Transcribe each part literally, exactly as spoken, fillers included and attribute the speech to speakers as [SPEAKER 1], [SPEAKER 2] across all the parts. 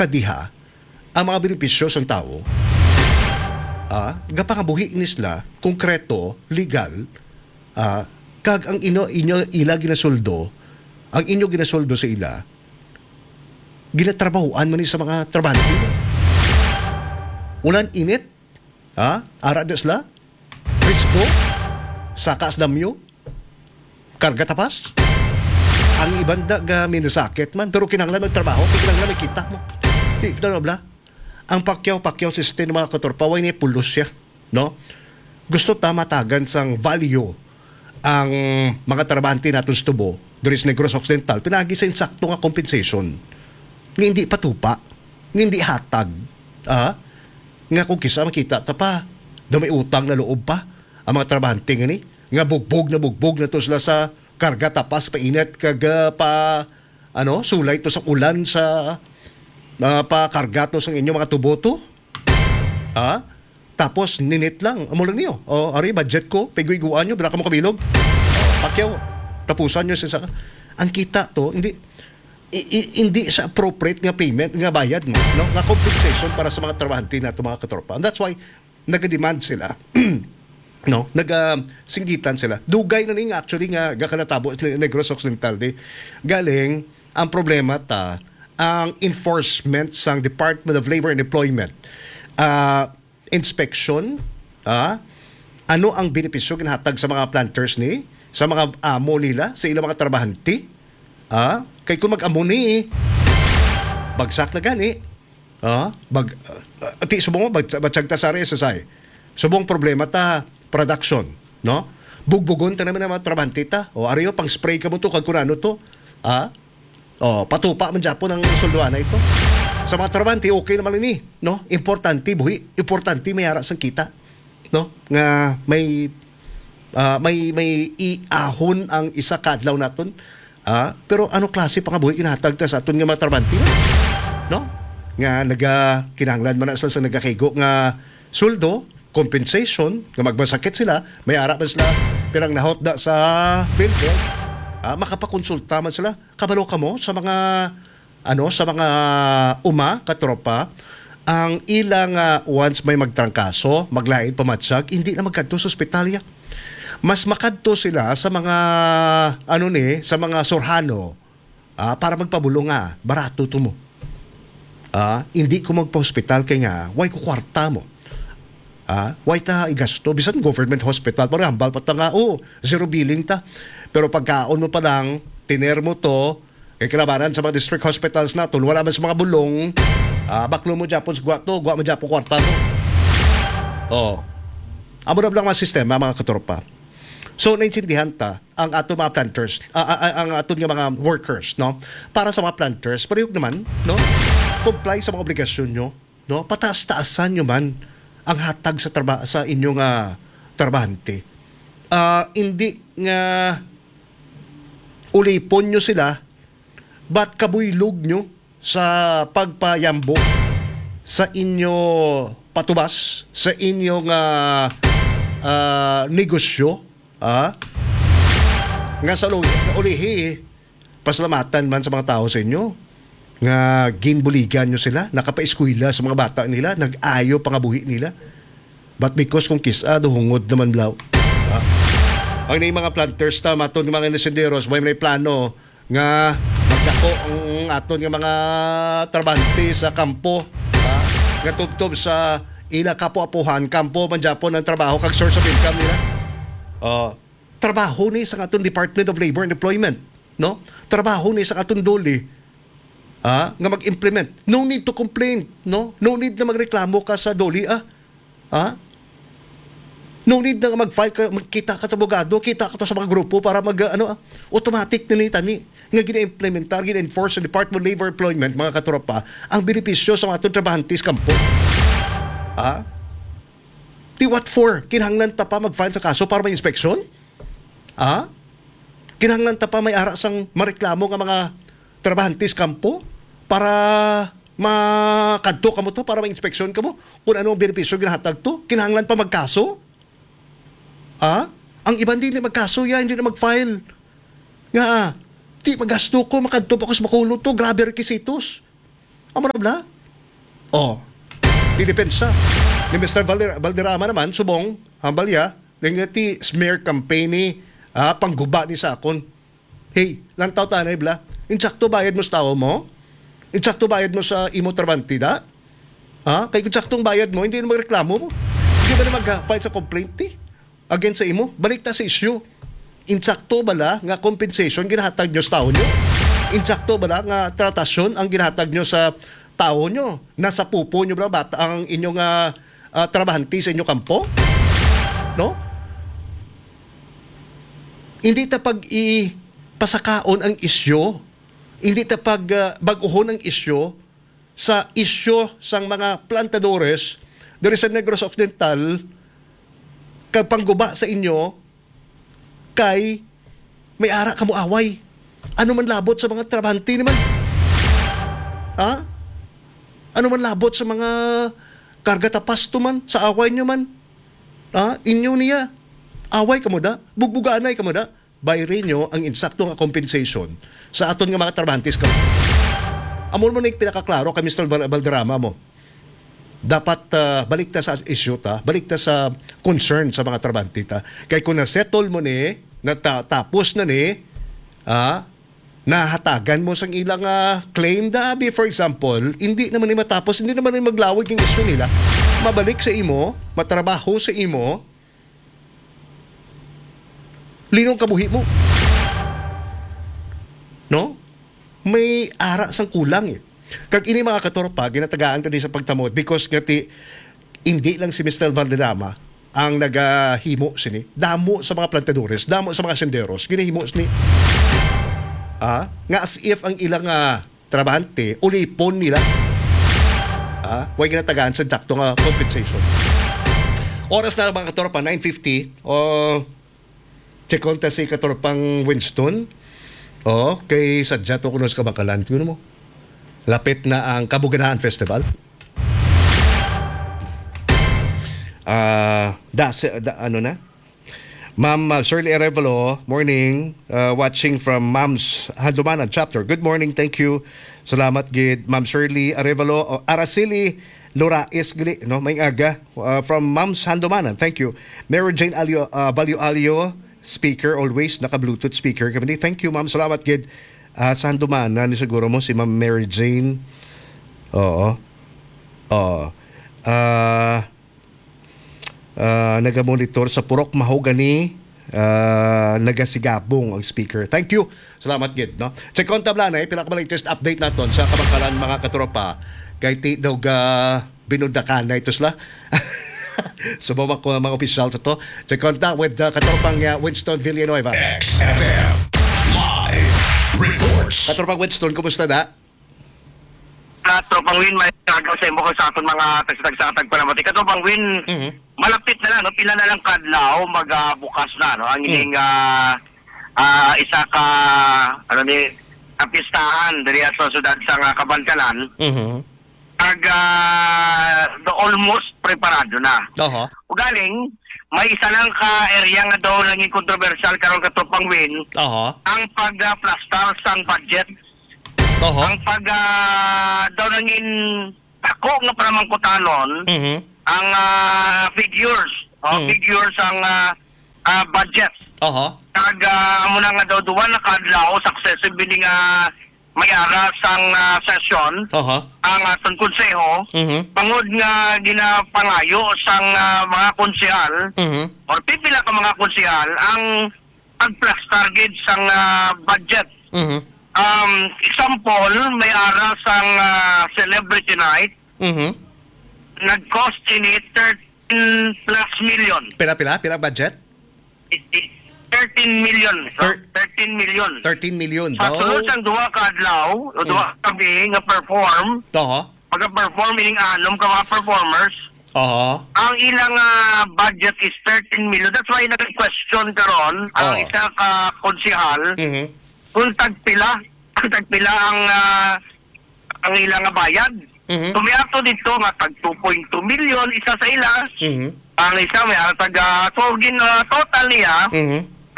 [SPEAKER 1] kadiha ang mga benepisyo sa tao. Ah, gapangabuhi nisla konkreto, legal, ah, kag ang ino inyo ila ginasuldo, ang inyo ginasuldo sa ila ginatrabahuan man ni sa mga trabahante. Ulan init, ha? Ara desla, risko, sakas damyo, karga tapas. Ang ibang da ga minasakit man, pero kinahanglan magtrabaho, kinahanglan may kita mo. Di, no, bla. Ang pakyaw-pakyaw system ng mga katorpaway ni pulos siya, no? Gusto ta matagan sang value ang mga trabahante natin sa tubo, there is Negros Occidental, pinagi sa insakto nga compensation. Nga hindi patupa, nga hindi hatag. Ah? Nga kung kisa makita ta pa, na may utang na loob pa, ang mga trabahante nga ni, nga bugbog na bugbog na to sila sa karga tapas, painit, kaga pa, ano, sulay to sa ulan sa mga uh, pakarga to sa inyong mga tuboto. Ah? Tapos, ninit lang. Amo lang niyo. O, ari, budget ko, piguiguan nyo, bala ka mo kabilog. Pakyaw, tapusan nyo sa... Ang kita to, hindi... I, i, hindi sa appropriate nga payment, nga bayad mo, no? Nga compensation para sa mga trabahante na ito, mga katropa. And that's why, nag-demand sila, no? Nag-singgitan sila. Dugay na ning actually nga, gakanatabo, Negros Occidental, di. Galing, ang problema ta, ang enforcement sang Department of Labor and Employment. Uh, inspection, ah, ano ang benepisyo ginhatag sa mga planters ni, sa mga amo nila, sa ilang mga trabahante, ah, kay kung mag-amo ni, bagsak na gani, ah, bag, uh, ati, subong mo, batsag ta sa S S I, subong problema ta, production, no? Bugbugon ta naman ng mga trabahante ta, o ariyo, pang spray ka mo to, kag kurano to, ah, o, patupa man dyan po ng solduan na ito. Sa mga trabahante, okay naman ini, no? Importante buhi, importante may hara sang kita, no? Nga may uh, may may iahon ang isa kadlaw naton. Ah, pero ano klase pa nga buhi kinatag ta sa aton nga mga trabahante, no? Nga naga kinahanglan man na sa nagakaigo nga suldo, compensation, nga magbasakit sila, may ara man sila pirang nahotda sa PhilHealth. Ah, makapakonsulta man sila. Kabalo ka mo sa mga ano sa mga uma katropa ang ilang uh, once may magtrangkaso, maglain pamatsag, hindi na magkadto sa ospitalya. Mas makadto sila sa mga ano ni, sa mga sorhano ah, para magpabulong nga, barato to mo. Ah, hindi ko magpa-hospital kay nga, why ko kwarta mo? Ah, why ta igasto? Bisan government hospital, parang hambal pa ta nga, oh, zero billing ta. Pero pagkaon mo pa lang, tiner mo to, kay kalabanan sa mga district hospitals na, wala man sa mga bulong, ah, baklo mo Japon sa gwato, gwa mo Japon kwarta mo. Oh. Amo na lang mga sistema, mga katropa. So, naintindihan ta, ang ato mga planters, uh, uh, ang ato nga mga workers, no? Para sa mga planters, parehog naman, no? Comply sa mga obligasyon nyo, no? Pataas-taasan nyo man ang hatag sa traba sa inyong uh, trabahante. Uh, hindi nga ulipon nyo sila, ba't kabuylog nyo sa pagpayambo sa inyo patubas, sa inyong uh, uh, negosyo, ah? Nga sa ulihi, pasalamatan man sa mga tao sa inyo, nga ginbuligan nyo sila, nakapa-eskwela sa mga bata nila, nag-ayo pangabuhi nila. But because kung kisa, duhungod naman blaw. Ah? Ang na mga planters ta, maton ng mga insenderos, may may plano nga magdako ang aton ng mga trabante sa kampo, ha? Nga tubtob sa ila kapo-apuhan, kampo man Japon ang trabaho, kag source of income nila. Uh, trabaho ni sa aton Department of Labor and Employment, no? Trabaho ni sa aton doli, ah, nga mag-implement. No need to complain, no? No need na magreklamo ka sa doli, ah. Ah? No need na mag-file ka, magkita ka sa abogado, kita ka to sa mga grupo para mag, ano, automatic nilita ni, nga gina-implementar, gina-enforce sa Department of Labor Employment, mga katropa, ang benepisyo sa mga itong trabahantes kampo. Ha? Di what for? Kinahanglan ta pa mag-file sa kaso para may inspeksyon? Ha? Kinahanglan ta pa may ara sang mareklamo nga mga trabahantes kampo para makadto ka mo to, para may inspeksyon ka mo kung ano ang benepisyo ginahatag to? Kinahanglan pa magkaso? Ah? Ang iba hindi na magkaso yan, hindi na mag-file. Nga, di magasto ko, makadto pa ko sa makulo to, grabe requisitos. Amo na bla? Oh, didepensa. Ni Mister Valder- Valderrama naman, subong, hambalya, dengan ti smear campaign ni ah, pangguba ni Sakon. Hey, lantaw tanay bla. Insakto bayad mo sa tao mo? Insakto bayad mo sa imo trabantida? Ha? Kay insaktong bayad mo, hindi na magreklamo mo. Hindi ba na mag-file sa complaint ti? Against sa imo? Balik ta sa issue. Insakto bala nga compensation ginahatag nyo sa tao nyo? Insakto bala nga tratasyon ang ginahatag nyo sa tao nyo? Nasa pupo nyo ba bata ang inyong uh, uh, trabahante sa inyong kampo? No? Hindi ta pag ipasakaon ang isyo. Hindi ta pag uh, baguhon ang isyo sa isyo sang mga plantadores diri sa Negros Occidental kag pangguba sa inyo kay may ara kamo away. Ano man labot sa mga trabahante naman? Ha? Ano man labot sa mga karga tapas to man sa away nyo man? Ha? Inyo niya. Away kamo da? Bugbuganay kamo da? Bayre nyo ang insakto nga compensation sa aton nga mga trabahantes kamo. Amon mo na yung pinakaklaro kay Mister Val- Valderrama mo. Dapat uh, balik ta sa issue ta, balik ta sa concern sa mga trabahante ta. Kay kung na-settle mo ni, natapos na ni, ah, nahatagan mo sang ilang uh, claim dabi, for example, hindi naman ni matapos, hindi naman ni maglawig yung issue nila. Mabalik sa imo, matrabaho sa imo, linong kabuhi mo. No? May ara sang kulang eh. Kag ini mga katorpa, ginatagaan ko din sa pagtamod because ngati, hindi lang si Mister Valderrama ang nagahimo sini. Damo sa mga plantadores, damo sa mga senderos, ginahimo sini. Ah, nga as if ang ilang uh, trabahante, ulipon nila. Ah, huwag ginatagaan sa dakto nga compensation. Oras na mga katorpa, nine fifty. O, check on ta si katorpang Winston. O, kay sadya to kunos ka makalan. Tignan mo. Lapit na ang Kabuganahan Festival. Ah, uh, da, da ano na? Ma'am uh, Shirley Arevalo, morning. Uh, watching from Ma'am's Handumanan chapter. Good morning, thank you. Salamat gid Ma'am Shirley Arevalo, uh, Araceli Lorais gali, no, may aga uh, from Ma'am's Handumanan. Thank you. Mary Jane Alio uh, Balio Alio, speaker always naka-Bluetooth speaker kami. Thank you, Ma'am. Salamat gid. Uh, sa Handumanan ni siguro mo si Ma'am Mary Jane. Oo. Oo. Ah uh, Uh, nagamonitor sa Purok Mahogany, uh, nagasigabong ang speaker. Thank you. Salamat gid, no? Check on tabla na, pinakamalagtest update naton sa kabangkalan mga katropa. Kay ti daw ga binudakan na ito sila. Sumama ko mga opisyal to to. Check on ta with uh, katropang uh, Winston Villanueva.
[SPEAKER 2] X F M Live Reports.
[SPEAKER 1] Katropang Winston, kumusta na?
[SPEAKER 3] Na tropang win may kagaw sa imo ko sa aton mga tagsatag-satag panamati. Katropang win,
[SPEAKER 1] Mhm.
[SPEAKER 3] malapit na lang, no? Pila na lang kadlaw, magbukas na, no? Ang ining uh, uh, isa ka, ano ni, kapistahan dari sa sudad sa uh, Kabangkalan.
[SPEAKER 1] Mhm.
[SPEAKER 3] Ag, uh, the almost preparado na.
[SPEAKER 1] Oho.
[SPEAKER 3] Ugaling, may isa lang ka area nga daw naging controversial karon katropang win,
[SPEAKER 1] Oho.
[SPEAKER 3] ang pag-plastar sang budget.
[SPEAKER 1] Oho.
[SPEAKER 3] Ang pag uh, daw nangin ako nga pramangkutanon,
[SPEAKER 1] Mhm.
[SPEAKER 3] ang uh, figures, oh,
[SPEAKER 1] Mm.
[SPEAKER 3] figures ang uh, uh, budget.
[SPEAKER 1] Oho.
[SPEAKER 3] Kag uh, amo na nga daw duwa na kadlaw successive bini nga mayara sang uh, session
[SPEAKER 1] Oho.
[SPEAKER 3] ang aton konseho.
[SPEAKER 1] Mhm.
[SPEAKER 3] Pangod nga ginapangayo sang uh, mga konsehal
[SPEAKER 1] Mhm.
[SPEAKER 3] or pipila ka mga konsehal ang pag-plus target sang uh, budget.
[SPEAKER 1] Mhm.
[SPEAKER 3] Um, example, may ara sang uh, celebrity night,
[SPEAKER 1] Mhm.
[SPEAKER 3] nag-cost ini thirteen plus million.
[SPEAKER 1] Pila pila pila budget?
[SPEAKER 3] thirteen million. So,
[SPEAKER 1] Thir-
[SPEAKER 3] thirteen million.
[SPEAKER 1] thirteen million
[SPEAKER 3] Sa
[SPEAKER 1] daw.
[SPEAKER 3] sunod sang duha ka adlaw, o duha ka gabi nga perform,
[SPEAKER 1] Oho.
[SPEAKER 3] pagka-perform ining anom ka mga performers,
[SPEAKER 1] Oho.
[SPEAKER 3] ang ilang uh, budget is thirteen million. That's why nag-question karon ang
[SPEAKER 1] Oo.
[SPEAKER 3] isa ka konsehal
[SPEAKER 1] Mhm.
[SPEAKER 3] kung tagpila, kung tagpila ang uh, ang ilang nga bayad.
[SPEAKER 1] Mhm.
[SPEAKER 3] Tumiato dito nga tag two point two million isa sa ila.
[SPEAKER 1] Mhm.
[SPEAKER 3] Ang isa may ara tag uh, so gin uh, total niya
[SPEAKER 1] Mhm.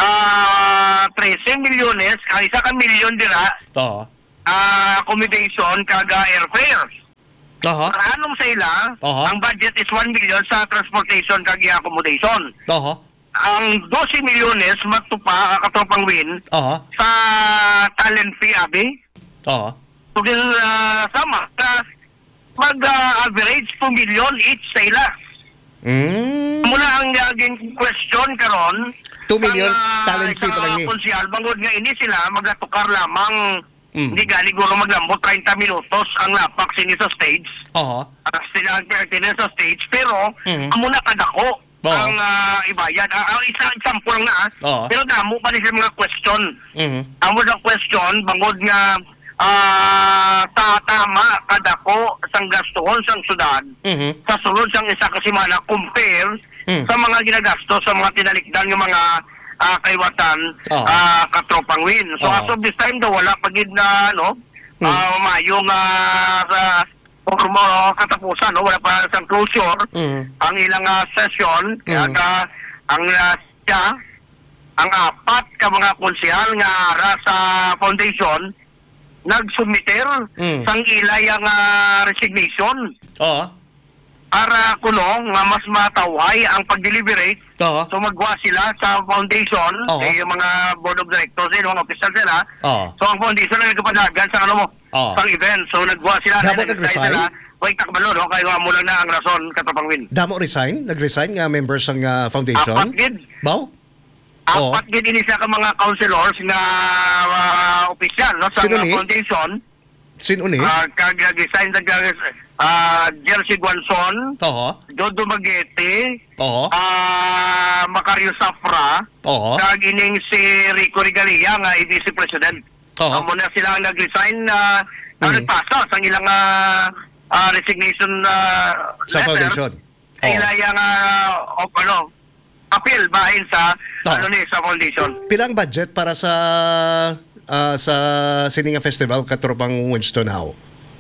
[SPEAKER 3] ah thirteen milyones, ang isa ka milyon dira
[SPEAKER 1] Oho.
[SPEAKER 3] ah accommodation kag uh, airfare.
[SPEAKER 1] Aha.
[SPEAKER 3] Para anong sa ila,
[SPEAKER 1] Aha.
[SPEAKER 3] ang budget is one million sa transportation kag accommodation.
[SPEAKER 1] Aha.
[SPEAKER 3] Ang twelve milyones magtupa katropang win
[SPEAKER 1] Aha.
[SPEAKER 3] sa talent fee abi.
[SPEAKER 1] Aha.
[SPEAKER 3] So din uh, sama sa mag uh, average two million each sa ila.
[SPEAKER 1] Mm.
[SPEAKER 3] Muna ang naging question karon
[SPEAKER 1] two million
[SPEAKER 3] ang, ah,
[SPEAKER 1] talent fee
[SPEAKER 3] isang,
[SPEAKER 1] pa lang
[SPEAKER 3] ah,
[SPEAKER 1] ni.
[SPEAKER 3] konsyal bangod nga ini sila magatukar lamang.
[SPEAKER 1] Mm.
[SPEAKER 3] Hindi gali guro maglambot thirty minutos ang lapak sini sa stage.
[SPEAKER 1] Aha.
[SPEAKER 3] Uh, sila ang pertinent sa stage pero
[SPEAKER 1] Mhm.
[SPEAKER 3] amo na kadako
[SPEAKER 1] Oo.
[SPEAKER 3] ang uh, ibayad. Uh, ang isang example lang na
[SPEAKER 1] Oo.
[SPEAKER 3] pero damo pa rin sila mga question.
[SPEAKER 1] Mhm.
[SPEAKER 3] Amo sa question bangod nga ah ta tama kadako sang gastohon sang syudad
[SPEAKER 1] Mhm.
[SPEAKER 3] sa sulod sang isa ka semana compare
[SPEAKER 1] Mm.
[SPEAKER 3] sa mga ginagasto sa mga tinalikdan ng mga ah, kaiwatan
[SPEAKER 1] Oo.
[SPEAKER 3] ah, katropang win. So
[SPEAKER 1] Oo.
[SPEAKER 3] as of this time daw wala pagid na ano
[SPEAKER 1] Mm.
[SPEAKER 3] ah, mayong ah, sa forma katapusan no wala pa sang closure
[SPEAKER 1] Mhm.
[SPEAKER 3] ang ilang ah, session kaya
[SPEAKER 1] Mm.
[SPEAKER 3] ka- ang ah, siya ang apat ka mga konsehal nga ara sa foundation nagsubmiter
[SPEAKER 1] Mm.
[SPEAKER 3] sang ilayang uh, resignation
[SPEAKER 1] Aha.
[SPEAKER 3] para kuno nga mas matawhay ang pag-deliberate.
[SPEAKER 1] Aha.
[SPEAKER 3] So magwa sila sa foundation,
[SPEAKER 1] Oo.
[SPEAKER 3] eh, yung mga board of directors, eh, yung mga official sila.
[SPEAKER 1] Aha.
[SPEAKER 3] So ang foundation na nagkapadagan sa ano mo,
[SPEAKER 1] Oo.
[SPEAKER 3] sa event. So nagwa sila,
[SPEAKER 1] Dapat
[SPEAKER 3] nag-decide
[SPEAKER 1] nag-resign?
[SPEAKER 3] sila, wait takbalo, no? Kaya mo lang na ang rason katapang win.
[SPEAKER 1] Damo resign? Nag-resign nga members ng ah, foundation?
[SPEAKER 3] Apat gid,
[SPEAKER 1] Baw? Oo.
[SPEAKER 3] apat gid ini sa ka mga councilors na uh, official, no? Sa
[SPEAKER 1] Sino
[SPEAKER 3] uh,
[SPEAKER 1] ni?
[SPEAKER 3] foundation.
[SPEAKER 1] Sino ni?
[SPEAKER 3] Uh, kag resign nag uh, Jersey Guanzon,
[SPEAKER 1] Aha.
[SPEAKER 3] Dodo Maguete,
[SPEAKER 1] Aha.
[SPEAKER 3] ah Macario Safra,
[SPEAKER 1] Aha.
[SPEAKER 3] kag ining si Rico Regalia nga i Vice President.
[SPEAKER 1] Oo.
[SPEAKER 3] Amo na sila ang nag-resign na uh,
[SPEAKER 1] Mhm.
[SPEAKER 3] nagpasa sa ilang ah, ah, resignation ah,
[SPEAKER 1] Sa
[SPEAKER 3] letter.
[SPEAKER 1] foundation.
[SPEAKER 3] Sa
[SPEAKER 1] Oo.
[SPEAKER 3] ilang uh, of, ano, appeal bahin sa
[SPEAKER 1] Oo.
[SPEAKER 3] ano ni sa foundation.
[SPEAKER 1] Pilang budget para sa ah, sa Sininga Festival katropang Winston How?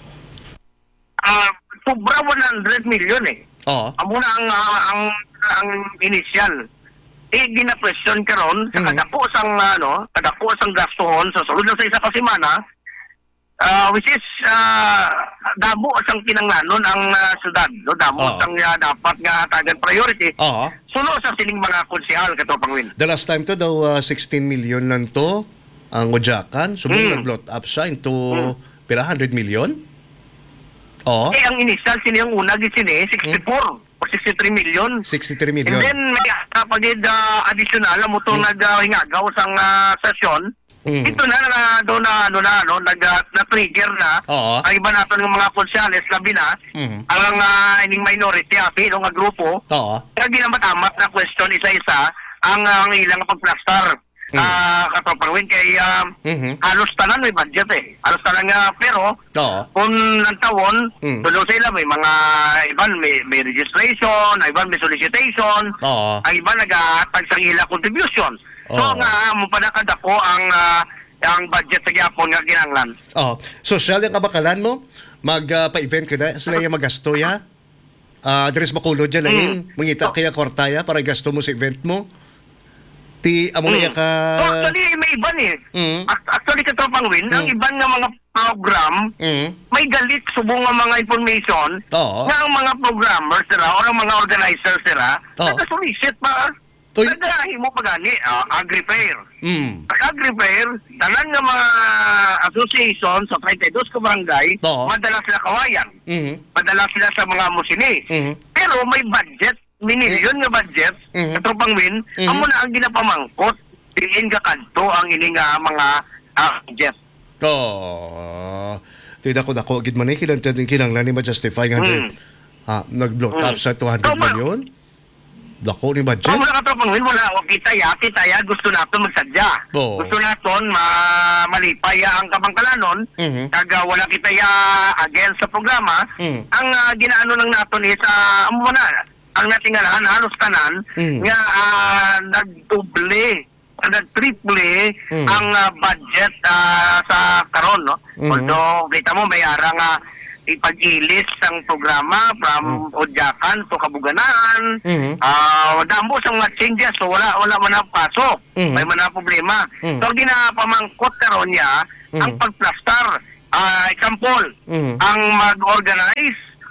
[SPEAKER 3] Ah, sobra one hundred million eh.
[SPEAKER 1] Oo.
[SPEAKER 3] Amo na ang ah, ang ang initial. Eh gina-question karon sa
[SPEAKER 1] Mhm.
[SPEAKER 3] kadako sang ano, kadako sang gastohon sa sulod na sa isa ka semana. ah, which is ah, damo sang kinanglanon ang ah, syudad, no? Damo
[SPEAKER 1] Oo.
[SPEAKER 3] sang ah, dapat nga tagan priority.
[SPEAKER 1] Oo.
[SPEAKER 3] Sulo sa sining mga konsehal kato pangwin.
[SPEAKER 1] The last time to daw ah, sixteen million lang to ang Ujakan. So,
[SPEAKER 3] Mm.
[SPEAKER 1] nag-bloat up siya into
[SPEAKER 3] Mm.
[SPEAKER 1] pila one hundred million? Oo.
[SPEAKER 3] Eh ang initial sini ang una gid sini sixty-four or sixty-three million.
[SPEAKER 1] sixty-three
[SPEAKER 3] And
[SPEAKER 1] million.
[SPEAKER 3] then may kapagid uh, additional mo to naghingagaw sang uh, sesyon.
[SPEAKER 1] Mm.
[SPEAKER 3] Ito na na do na ano na no nag uh, na-trigger na.
[SPEAKER 1] Oo.
[SPEAKER 3] Ang iba naton ng mga konsyales labi na
[SPEAKER 1] Mhm.
[SPEAKER 3] ang uh, ining minority api no nga grupo.
[SPEAKER 1] Oo.
[SPEAKER 3] Kaya ginamatamat na question isa-isa ang ang ilang pagplastar.
[SPEAKER 1] Mm.
[SPEAKER 3] Ah, katopangwin kay uh,
[SPEAKER 1] Mhm.
[SPEAKER 3] halos tanan may budget eh. Halos tanan nga pero
[SPEAKER 1] Oo.
[SPEAKER 3] kung ng tawon,
[SPEAKER 1] Mm.
[SPEAKER 3] tulo sila may mga iban may, may registration, iban may solicitation,
[SPEAKER 1] Oo.
[SPEAKER 3] ang iba nag-aatag sa ila contribution. So
[SPEAKER 1] Oo.
[SPEAKER 3] nga mo pa nakadako ang ah, ang budget sa gyapon nga ginanglan.
[SPEAKER 1] Oh, social yung kabakalan mo, mag-pa-event ka na, sila yung magasto ya. Ah, Dres makulod dyan lain, mangita kaya kwartaya para gasto mo sa event mo. Ti, amo na
[SPEAKER 3] Mm.
[SPEAKER 1] ka...
[SPEAKER 3] So actually may iban eh.
[SPEAKER 1] Mm.
[SPEAKER 3] Ac- Actually katopang win, ang
[SPEAKER 1] Mm.
[SPEAKER 3] iban nga mga program
[SPEAKER 1] Mm.
[SPEAKER 3] may galit subong nga mga information
[SPEAKER 1] Oo.
[SPEAKER 3] nga ang mga programmers sila or ang mga organizers sila
[SPEAKER 1] Oo.
[SPEAKER 3] nag-solicit pa.
[SPEAKER 1] Uy.
[SPEAKER 3] Nagdahi mo pa gani, uh, agri-fair.
[SPEAKER 1] Mm.
[SPEAKER 3] Ang agri-fair, tanan nga mga association sa thirty-two ka barangay,
[SPEAKER 1] Oo.
[SPEAKER 3] madala sila kawayan.
[SPEAKER 1] Mhm.
[SPEAKER 3] Madala sila sa mga musini.
[SPEAKER 1] Mhm.
[SPEAKER 3] Pero may budget, minilyon nga budget,
[SPEAKER 1] Mhm.
[SPEAKER 3] sa tropang win,
[SPEAKER 1] Mhm.
[SPEAKER 3] amo na ang ginapamangkot. Tingin ka kanto ang ining nga mga ah, budget.
[SPEAKER 1] Oh. Tidak ko dako gid man eh, kilang din kilang ni ma-justify nga
[SPEAKER 3] Mm.
[SPEAKER 1] ah, nag-bloat up
[SPEAKER 3] Mm.
[SPEAKER 1] sa two hundred
[SPEAKER 3] So, ma-
[SPEAKER 1] million. Dako ni budget.
[SPEAKER 3] So, mula ka tropang win, wala. O kita ya, kita ya, gusto natin magsadya.
[SPEAKER 1] Oo.
[SPEAKER 3] Gusto natin ma malipay ang kabangkalanon.
[SPEAKER 1] Mhm.
[SPEAKER 3] Kaga wala kita ya against sa programa.
[SPEAKER 1] Mm.
[SPEAKER 3] Ang ah, ginaano lang natin is, uh, amo na, ang natingalahan, halos kanan,
[SPEAKER 1] Mm.
[SPEAKER 3] nga uh, nagtuble, nagtriple
[SPEAKER 1] Mm.
[SPEAKER 3] ang ah, budget ah, sa karon, no?
[SPEAKER 1] Mhm.
[SPEAKER 3] Although, kita mo, may arang nga ipag-ilis ang programa from Udyakan to Kabuganan.
[SPEAKER 1] Mhm.
[SPEAKER 3] Ah, damo sa mga changes, so wala wala man na pasok.
[SPEAKER 1] Mhm.
[SPEAKER 3] May man na problema.
[SPEAKER 1] Mhm.
[SPEAKER 3] So ginapamangkot karon niya ang
[SPEAKER 1] Mhm.
[SPEAKER 3] pagplastar. Ah, example,
[SPEAKER 1] Mhm.
[SPEAKER 3] ang mag-organize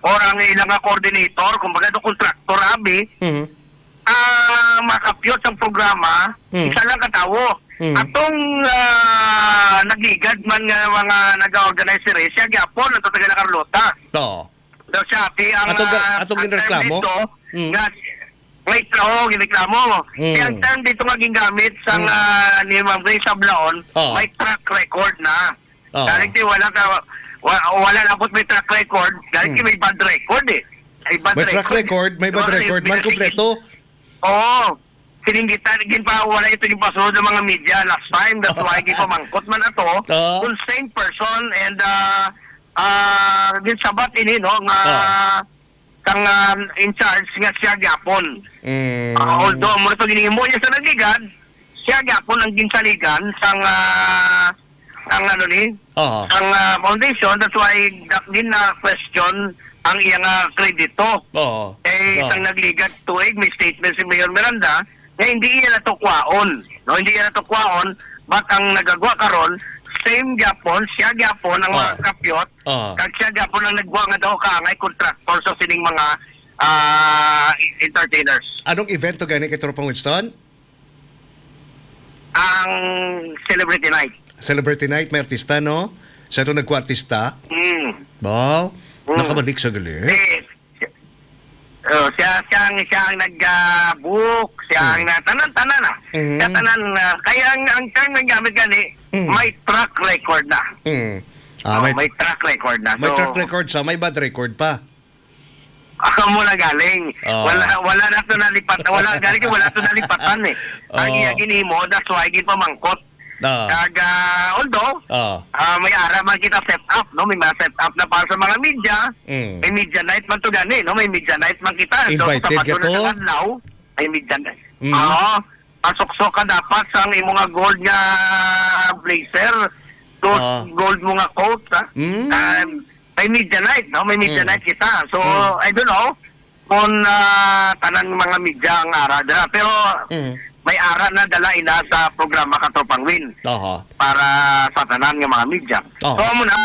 [SPEAKER 3] or ang ilang nga coordinator, kumbaga do contractor abi,
[SPEAKER 1] Mhm.
[SPEAKER 3] ah makapyot ang programa,
[SPEAKER 1] Mm.
[SPEAKER 3] isa lang katawo.
[SPEAKER 1] Mm.
[SPEAKER 3] Atong ah, nagigad man nga mga nag-organize rin, siya gyapon ang taga na Carlota.
[SPEAKER 1] Oo.
[SPEAKER 3] So siya, ati ang
[SPEAKER 1] Atong-
[SPEAKER 3] ah,
[SPEAKER 1] atong
[SPEAKER 3] ang
[SPEAKER 1] ginreklamo?
[SPEAKER 3] term dito,
[SPEAKER 1] Mm.
[SPEAKER 3] nga, may traho, giniklamo mo.
[SPEAKER 1] Mm.
[SPEAKER 3] Ang term dito nga gingamit sa
[SPEAKER 1] Mm.
[SPEAKER 3] ah, ni Ma'am Grace Sablaon,
[SPEAKER 1] Oo.
[SPEAKER 3] may track record na.
[SPEAKER 1] Oo.
[SPEAKER 3] Dahil di wala ka, wala, wala na po may track record, dahil
[SPEAKER 1] Mm.
[SPEAKER 3] di may bad record eh. May bad
[SPEAKER 1] May track record, may bad
[SPEAKER 3] Diba,
[SPEAKER 1] record, man
[SPEAKER 3] binasig-
[SPEAKER 1] kompleto.
[SPEAKER 3] Oo. Sininggitan, gin pa wala ito yung pasunod ng mga media last time. That's why gipamangkot man ato.
[SPEAKER 1] Oo.
[SPEAKER 3] Kung same person and uh, uh, gin sabat ini no nga kang uh, in charge nga siya gyapon.
[SPEAKER 1] Mm.
[SPEAKER 3] Uh, although mo to ginimo niya sa nagligad, siya gyapon ang ginsaligan sang uh, ang ano ni
[SPEAKER 1] Oo.
[SPEAKER 3] ang uh, foundation. That's why dak din na question ang iyang uh, kredito.
[SPEAKER 1] Oo.
[SPEAKER 3] Eh,
[SPEAKER 1] Oo.
[SPEAKER 3] isang nagligat tuig, may statement si Mayor Miranda na hindi iya natukwaon. No, hindi iya natukwaon, but ang nagagawa karon same gyapon, siya gyapon ang mga
[SPEAKER 1] Oh.
[SPEAKER 3] kapyot,
[SPEAKER 1] Oh.
[SPEAKER 3] kag siya gyapon ang nagbuwa nga daw kaangay contractor sa sining mga ah, entertainers.
[SPEAKER 1] Anong event to gani kay Tropang Winston?
[SPEAKER 3] Ang Celebrity Night.
[SPEAKER 1] Celebrity night, may artista, no? Siya to nagko-artista.
[SPEAKER 3] Mm.
[SPEAKER 1] Wow.
[SPEAKER 3] Mm.
[SPEAKER 1] Nakabalik sa gali.
[SPEAKER 3] Eh, Oh, siya siya ang siya ang nag-book, siya ang
[SPEAKER 1] Mm.
[SPEAKER 3] na tanan-tanan na.
[SPEAKER 1] Mhm.
[SPEAKER 3] Siya tanan na. Kaya ang ang term na gamit gani,
[SPEAKER 1] Mm.
[SPEAKER 3] may track record na.
[SPEAKER 1] Mm.
[SPEAKER 3] Oh,
[SPEAKER 1] Ah, may,
[SPEAKER 3] may track record na.
[SPEAKER 1] may
[SPEAKER 3] So,
[SPEAKER 1] track record sa, may bad record pa.
[SPEAKER 3] Ako mo na galing.
[SPEAKER 1] Oh.
[SPEAKER 3] Wala wala na to nalipat. Wala galing wala to nalipatan eh. Ang
[SPEAKER 1] Oh.
[SPEAKER 3] iya ginimo, that's why gid pamangkot.
[SPEAKER 1] Ah.
[SPEAKER 3] Kag ah, although
[SPEAKER 1] Ah.
[SPEAKER 3] ah, may ara man kita set up, no? May mga set up na para sa mga media.
[SPEAKER 1] Mm.
[SPEAKER 3] May media night man to gani, no? May media night man kita.
[SPEAKER 1] Invited
[SPEAKER 3] sa
[SPEAKER 1] ka
[SPEAKER 3] patunay
[SPEAKER 1] to?
[SPEAKER 3] sa adlaw, may media night.
[SPEAKER 1] Mm.
[SPEAKER 3] Oo. Pasok-sok ka dapat sa imong mga gold nga blazer, gold,
[SPEAKER 1] Ah.
[SPEAKER 3] gold mo nga coat, ha?
[SPEAKER 1] Mm.
[SPEAKER 3] Um, may media night, no? May media
[SPEAKER 1] Mm.
[SPEAKER 3] night kita. So,
[SPEAKER 1] Mm.
[SPEAKER 3] I don't know kung ah, tanan mga media ang ara dala. Pero
[SPEAKER 1] Mm.
[SPEAKER 3] may ara na dala ina sa programa Katropang Win
[SPEAKER 1] Aha.
[SPEAKER 3] para sa tanan ng mga media.
[SPEAKER 1] Oh.
[SPEAKER 3] So, muna,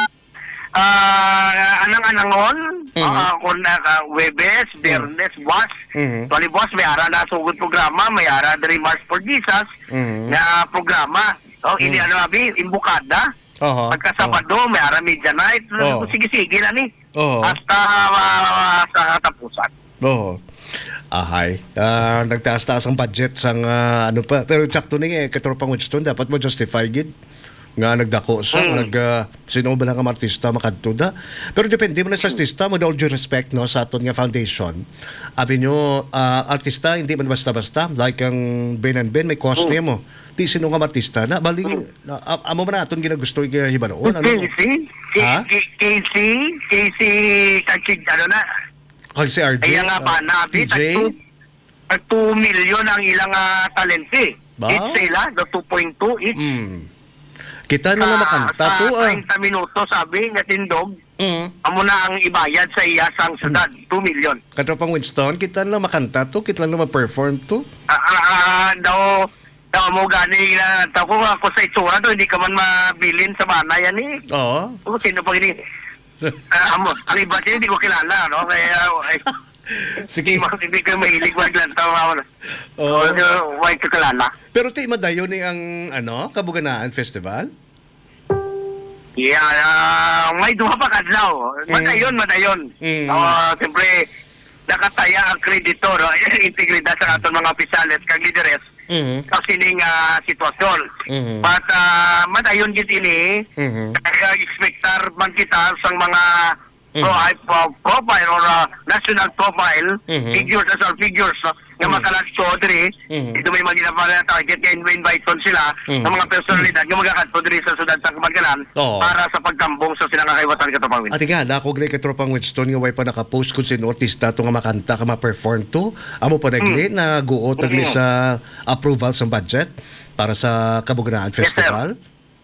[SPEAKER 3] ah anang-anangon,
[SPEAKER 1] Mhm.
[SPEAKER 3] ah, kung na uh, Webes, Bernes, Buwas,
[SPEAKER 1] Mhm.
[SPEAKER 3] Tuwali Buwas, may ara na sugod programa, may ara dari March for Jesus,
[SPEAKER 1] Mhm.
[SPEAKER 3] na programa. So, ini
[SPEAKER 1] Mhm.
[SPEAKER 3] ano abi, imbukada.
[SPEAKER 1] Aha.
[SPEAKER 3] Pagka Sabado, may ara media night.
[SPEAKER 1] Oh.
[SPEAKER 3] Sige-sige na ni.
[SPEAKER 1] Oo.
[SPEAKER 3] Hasta ah, sa katapusan.
[SPEAKER 1] Oo. Ahay. Ah, nagtaas-taas ang budget sang ah, ano pa. Pero sakto ni eh, Katropang Winston, dapat mo justify gid nga nagdako sa
[SPEAKER 3] Mm.
[SPEAKER 1] nag uh, sino ba lang ang artista makadto da. Pero depende mo na sa artista, mo all due respect no sa aton nga foundation. Abi nyo ah, artista hindi man basta-basta like ang Ben and Ben may cost niya mo. Di sino nga artista na baling na, a- amo man aton ginagusto nga hibaroon ano.
[SPEAKER 3] Casey?
[SPEAKER 1] Ha?
[SPEAKER 3] Casey? Casey? Kachig, ano na?
[SPEAKER 1] Kag si R J.
[SPEAKER 3] Kaya nga ba,
[SPEAKER 1] ah,
[SPEAKER 3] nabi,
[SPEAKER 1] T J.
[SPEAKER 3] tag two million ang ilang uh, talente.
[SPEAKER 1] Ba?
[SPEAKER 3] Each sila, the two point two each.
[SPEAKER 1] Mm. Kita na nga makanta
[SPEAKER 3] sa
[SPEAKER 1] to ah.
[SPEAKER 3] thirty minutos, sabi, nga tindog,
[SPEAKER 1] Mm.
[SPEAKER 3] amo na ang ibayad sa iya sang syudad, two million.
[SPEAKER 1] Katropang Winston, kita lang makanta to, kita lang ma-perform to.
[SPEAKER 3] Ah, ah, ah, daw, daw mo gani na, daw ko ako sa itsura to, hindi ka man mabilin sa mana yan eh.
[SPEAKER 1] Oo.
[SPEAKER 3] O, sino pa gini? Ah, amo, ang iba siya, hindi ko kilala, no? Kaya, ay,
[SPEAKER 1] Sige.
[SPEAKER 3] hindi, hindi ko mahilig maglantaw ako.
[SPEAKER 1] Oo.
[SPEAKER 3] Oh. Why ko kilala?
[SPEAKER 1] Pero ti madayon ni ang ano, Kabuganaan Festival?
[SPEAKER 3] Yeah, uh, may duha pa kadlaw. Madayon, madayon.
[SPEAKER 1] Mm.
[SPEAKER 3] Uh, Siyempre, nakataya ang kredito, no? Integridad sa aton mga opisyalis, kag lideres,
[SPEAKER 1] Mhm.
[SPEAKER 3] sa sining ah, sitwasyon.
[SPEAKER 1] Mhm.
[SPEAKER 3] But, uh, madayon gid ini,
[SPEAKER 1] Mhm.
[SPEAKER 3] kaya expectar man kita sa mga
[SPEAKER 1] Mhm.
[SPEAKER 3] pro, pro, profile or uh, national profile
[SPEAKER 1] Mhm.
[SPEAKER 3] figures as our figures no? Nga
[SPEAKER 1] Mhm.
[SPEAKER 3] makalatso diri
[SPEAKER 1] Mhm.
[SPEAKER 3] ito may mga ginapa na target nga invite sila
[SPEAKER 1] Mhm.
[SPEAKER 3] ng mga personalidad nga magakadto diri sa sudad sa Kamagalan
[SPEAKER 1] Oo.
[SPEAKER 3] para sa pagtambong sa sila nga kaiwatan katapang win.
[SPEAKER 1] Ati nga, dako gli Katropang Winston nga way pa nakapost kung sino artista to nga makanta ka ma-perform to. Amo pa nagli na guot nagli
[SPEAKER 3] Mhm.
[SPEAKER 1] sa approval sa budget para sa Kabuganaan
[SPEAKER 3] Yes, sir.
[SPEAKER 1] Festival.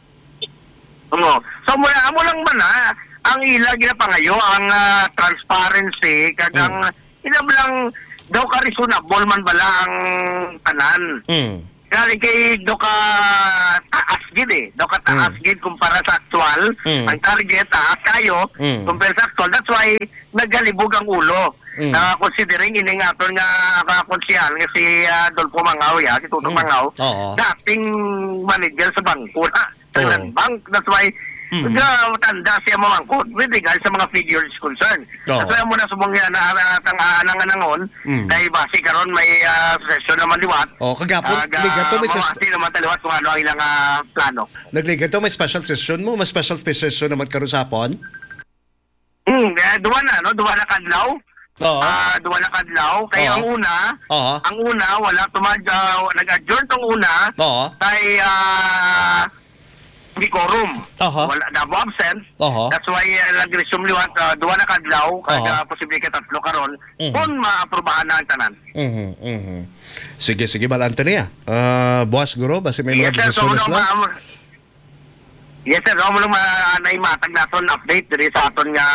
[SPEAKER 3] Oo. So mula amo lang man ha, ang ila ginapangayo ang ah, transparency kag ang
[SPEAKER 1] Mm.
[SPEAKER 3] ila lang daw ka reasonable man bala ang tanan.
[SPEAKER 1] Mm.
[SPEAKER 3] galing kay do ka taas gid eh. Do ka taas
[SPEAKER 1] Mm.
[SPEAKER 3] gid kumpara sa actual.
[SPEAKER 1] Mm.
[SPEAKER 3] Ang target taas kayo
[SPEAKER 1] Mm.
[SPEAKER 3] kumpara sa actual. That's why naggalibog ang ulo.
[SPEAKER 1] Mm.
[SPEAKER 3] Na considering ini nga aton nga kakonsyal nga si uh, Dolfo Mangaw ya, si Tutong
[SPEAKER 1] Mm.
[SPEAKER 3] Mangaw.
[SPEAKER 1] Oo.
[SPEAKER 3] Dating manager sa bangko na. Sa
[SPEAKER 1] Oo.
[SPEAKER 3] Land Bank. That's why
[SPEAKER 1] Mm.
[SPEAKER 3] Nga, tanda siya mamangkot with regards sa mga figures concerned.
[SPEAKER 1] Oo.
[SPEAKER 3] Kasi mo na subong nga na nanganangon,
[SPEAKER 1] Mm.
[SPEAKER 3] dahil base karon may uh, session naman liwat.
[SPEAKER 1] Oh, kagapon,
[SPEAKER 3] Aga,
[SPEAKER 1] ligato may ses-
[SPEAKER 3] mawati naman taliwat kung ano ang ilang ah, plano.
[SPEAKER 1] nagligato may special session mo, may special session naman karon sa hapon.
[SPEAKER 3] Hmm, eh, duwa na, no? Duwa na kadlaw.
[SPEAKER 1] Oo.
[SPEAKER 3] Ah, duwa na kadlaw.
[SPEAKER 1] Oo.
[SPEAKER 3] Kaya ang una,
[SPEAKER 1] Oo.
[SPEAKER 3] ang una, wala tumad, uh, nag-adjourn tong una,
[SPEAKER 1] Oo.
[SPEAKER 3] kay ah, hindi quorum.
[SPEAKER 1] Aha.
[SPEAKER 3] Wala na absent.
[SPEAKER 1] Aha.
[SPEAKER 3] That's why uh, nag-resume liwat uh, duwa na kadlaw kaya
[SPEAKER 1] Aha.
[SPEAKER 3] uh, posible ka tatlo karon
[SPEAKER 1] Mhm.
[SPEAKER 3] kung maaprubahan na ang tanan.
[SPEAKER 1] Mhm. Mhm. Sige, sige balanta niya. Ah, boss guro basi may mga
[SPEAKER 3] Yes sir, so
[SPEAKER 1] desisyon
[SPEAKER 3] ano
[SPEAKER 1] sila.
[SPEAKER 3] ma Yes sir, so mo lang naimatag naton update diri sa aton nga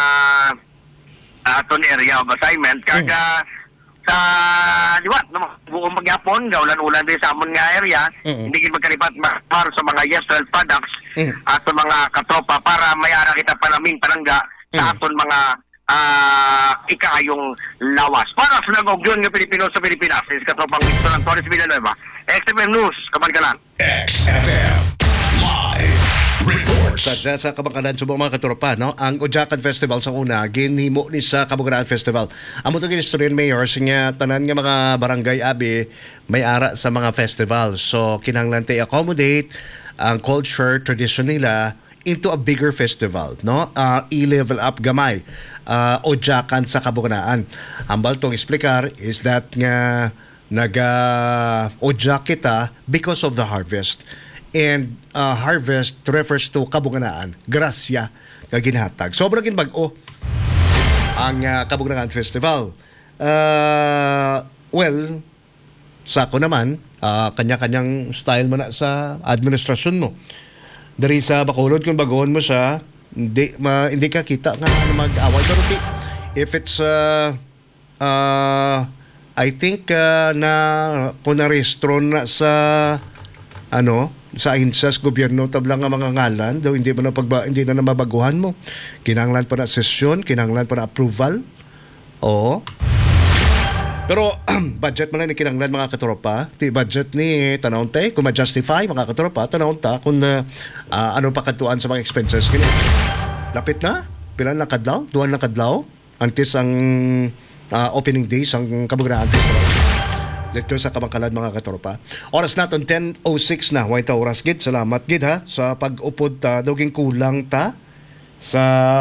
[SPEAKER 3] aton area of assignment kaga sa liwat no buong magyapon gaulan-ulan din sa amon nga area
[SPEAKER 1] Mhm.
[SPEAKER 3] hindi gid magkalipat para sa mga yes well products
[SPEAKER 1] Mhm.
[SPEAKER 3] aton mga katropa para mayara kita panaming panangga sa
[SPEAKER 1] Mhm.
[SPEAKER 3] aton mga ah ikayong lawas para sa nagogyon nga Pilipino sa Pilipinas is katropang Winston Torres Villanueva X F M News kaman
[SPEAKER 2] X F M Live Reports.
[SPEAKER 1] Sadya sa kabangkanan sa mga katropa, no? Ang Ojakan Festival sa una, ginhimo ni sa Kabugaraan Festival. Amo to ginistoryan mayor nga tanan nga mga barangay abi may ara sa mga festival. So kinahanglan tay accommodate ang culture tradition nila into a bigger festival, no? Uh, i-level up gamay. Uh, Ojakan sa Kabugaraan. Ang baltong explicar is that nga naga Ojak kita because of the harvest. And uh, harvest refers to kabuganaan, grasya, kaginhatag. Sobrang ginbag-o ang uh, Kabuganaan Festival. Uh, well, sa ako naman, uh, kanya-kanyang style mo na sa administrasyon mo. Dari sa Bacolod, kung bagoon mo siya, hindi, ma, hindi ka kita nga na mag-away. Pero di, if it's, uh, uh, I think, uh, na kung narehistro na sa, ano, sa ahinsas gobyerno tablang nga mga ngalan daw hindi mo na pagba, hindi na, na mabaguhan mo. Kinahanglan pa na sesyon, kinahanglan pa na approval. Oo. Pero budget mo na ni kinahanglan mga katropa. Ti budget ni tanawon tay kung ma-justify mga katropa, tanawon ta kung uh, uh, ano pa katuan sa mga expenses kini. Lapit na, pila na kadlaw, duwan na kadlaw antes ang uh, opening days ang Kabugaraan Festival. Dito sa Kamangkalan mga katropa. Oras naton ten oh six na. Huwag ta oras gid. Salamat gid ha sa pag-upod ta. Duging kulang ta sa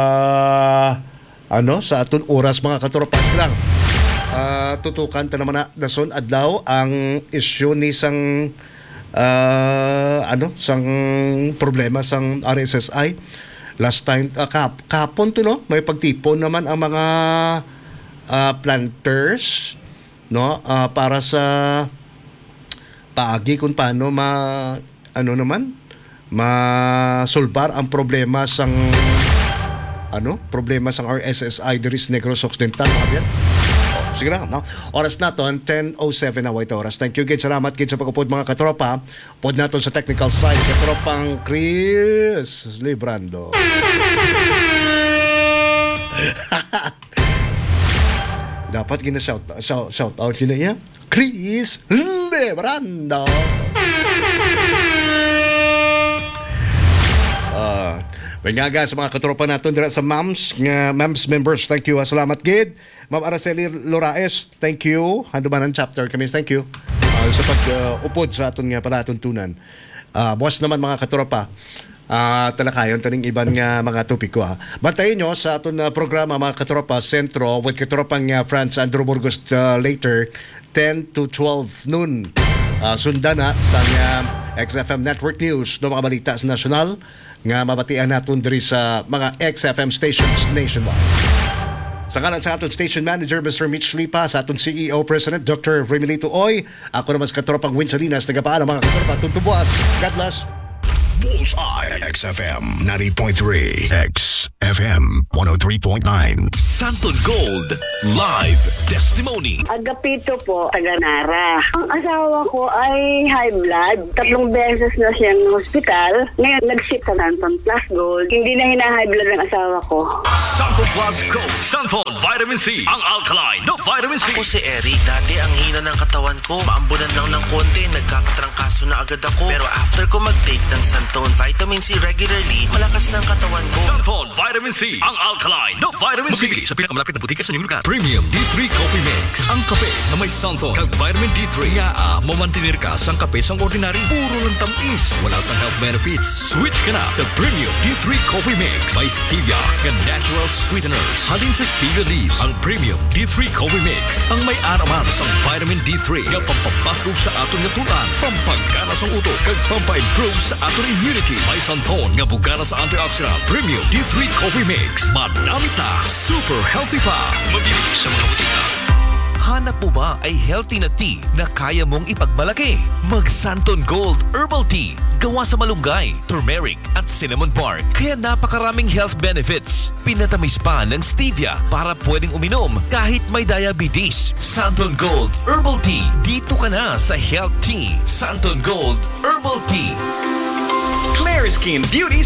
[SPEAKER 1] ano sa aton oras mga katropa lang. Uh, tutukan ta naman na dason adlaw ang issue ni sang uh, ano sang problema sang R S S I. Last time uh, kap kapon to no may pagtipon naman ang mga uh, planters no uh, para sa paagi kung paano ma ano naman masulbar ang problema sang ano problema sang R S S I diri sa Negros Occidental mga yan. Oh, sige na no oras naton ten oh seven na white oras. Thank you gid, salamat gid sa pagupod mga katropa. Pod naton sa technical side katropang Chris Librando. Dapat gina shout shout, shout out gina ya. Chris Lebrando. Ah, Bengaga sa mga katropa naton dira sa M A M S nga M A M S members. Thank you. Salamat gid. Ma'am Araceli Loraes, thank you. Handumanan chapter kami. Thank you. Uh, sa pag-upod uh, sa aton nga palatuntunan. Uh, boss naman mga katropa. Ah, uh, talakayon taning iban nga mga topiko ha. Bantayin nyo sa aton uh, programa mga katropa Sentro with katropang uh, Franz Andrew Burgos uh, later ten to twelve noon. Uh, sundan na sa uh, X F M Network News no mga balita sa nasyonal nga mabatian naton diri sa mga X F M stations nationwide. Sa kanan sa aton station manager Mister Mitch Lipa, sa aton C E O President Doctor Remilito Oy, ako naman sa katropang Win Salinas, nagapaalam mga katropa, tuntubuas. God bless.
[SPEAKER 2] Bullseye. X F M ninety point three. X F M one oh three point nine.
[SPEAKER 4] Santon Gold Live Testimony.
[SPEAKER 5] Agapito po, taga Nara. Ang asawa ko ay high blood. Tatlong beses na siyang hospital. Ngayon, nag-ship sa Santon Plus Gold. Hindi na hina-high blood ng asawa ko.
[SPEAKER 4] Santon Plus Gold. Santon Vitamin C. Ang alkaline no vitamin C.
[SPEAKER 6] Ako si Eric. Dati ang hina ng katawan ko. Maambunan lang ng konti. Nagkakatrangkaso na agad ako. Pero after ko mag-take ng Santon Vitamin C regularly, malakas ng katawan ko.
[SPEAKER 4] Santon Vitamin C. Ang alkaline no vitamin C. Mabibili sa pinakamalapit na butika sa inyong lugar. Premium D three Coffee Mix. Ang kape na may Santon kag vitamin D three. Nga ah, mamantinir ka sang kape sang ordinary. Puro lang tamis. Wala sang health benefits. Switch ka na sa Premium D three Coffee Mix. May stevia and natural sweeteners. Halin sa stevia leaves. Ang Premium D three Coffee Mix. Ang may araman sang vitamin D three. Nga pampapasok sa aton nga tulan. Pampagana sang utok. Kag pampa-improve sa aton immunity. May Santon nga bugana sa antioxidant. Premium D three Coffee Mix. Madamit na. Super healthy pa. Mabili sa mga butika. Hanap mo ba ay healthy na tea na kaya mong ipagmalaki? Mag Santon Gold Herbal Tea. Gawa sa malunggay, turmeric at cinnamon bark. Kaya napakaraming health benefits. Pinatamis pa ng stevia para pwedeng uminom kahit may diabetes. Santon Gold Herbal Tea. Dito ka na sa Health Tea. Santon Gold Herbal Tea.
[SPEAKER 7] Claire Skin Beauty